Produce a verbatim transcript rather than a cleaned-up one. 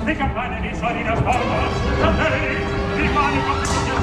le campane di solida sforma, da lei rimane